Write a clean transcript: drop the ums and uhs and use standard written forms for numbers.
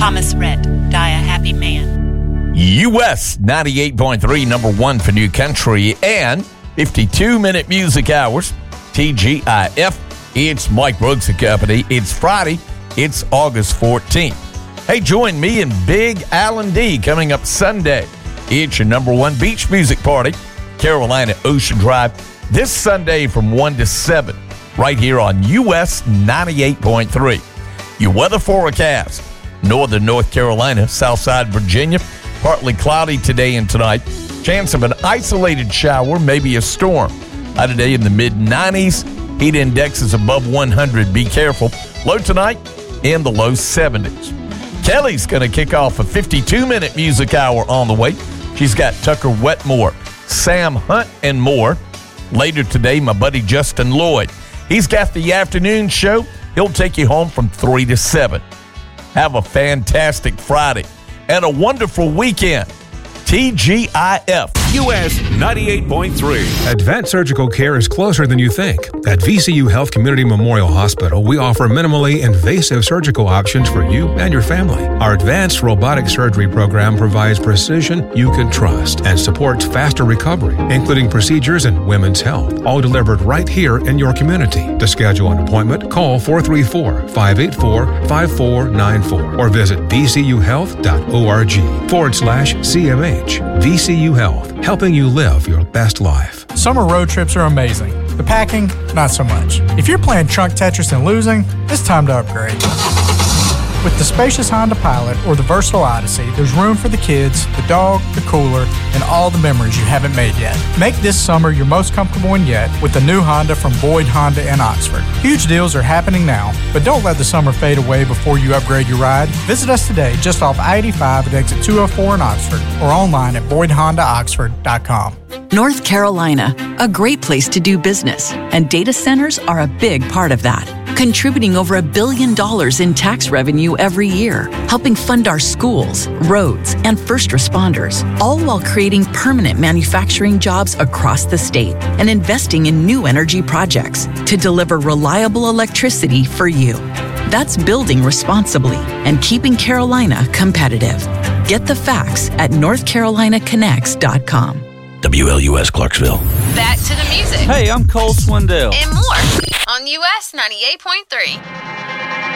Thomas Rhett, die a happy man. US 98.3, number one for New Country, and 52-minute music hours. TGIF. It's Mike Brooks and Company. It's Friday. It's August 14th. Hey, join me and Big Alan D coming up Sunday. It's your number one beach music party, Carolina Ocean Drive, this Sunday from 1 to 7, right here on US 98.3. Your weather forecast: northern North Carolina, Southside Virginia, partly cloudy today and tonight. Chance of an isolated shower, maybe a storm. High today in the mid-90s. Heat index is above 100. Be careful. Low tonight in the low 70s. Kelly's going to kick off a 52-minute music hour on the way. She's got Tucker Wetmore, Sam Hunt, and more. Later today, my buddy Justin Lloyd. He's got the afternoon show. He'll take you home from 3 to 7. Have a fantastic Friday and a wonderful weekend. TGIF. US 98.3. Advanced surgical care is closer than you think. At VCU Health Community Memorial Hospital, we offer minimally invasive surgical options for you and your family. Our advanced robotic surgery program provides precision you can trust and supports faster recovery, including procedures and women's health, all delivered right here in your community. To schedule an appointment, call 434-584-5494 or visit vcuhealth.org/CMH. VCU Health, helping you live your best life. Summer road trips are amazing. The packing, not so much. If you're playing trunk Tetris and losing, it's time to upgrade. With the spacious Honda Pilot or the versatile Odyssey, there's room for the kids, the dog, the cooler, and all the memories you haven't made yet. Make this summer your most comfortable one yet with the new Honda from Boyd Honda in Oxford. Huge deals are happening now, but don't let the summer fade away before you upgrade your ride. Visit us today just off I-85 at exit 204 in Oxford or online at BoydHondaOxford.com. North Carolina, a great place to do business, and data centers are a big part of that, contributing over $1 billion in tax revenue every year, helping fund our schools, roads, and first responders, all while creating permanent manufacturing jobs across the state and investing in new energy projects to deliver reliable electricity for you. That's building responsibly and keeping Carolina competitive. Get the facts at NorthCarolinaConnects.com. WLUS Clarksville. Back to the music. Hey, I'm Cole Swindell. And more on US 98.3.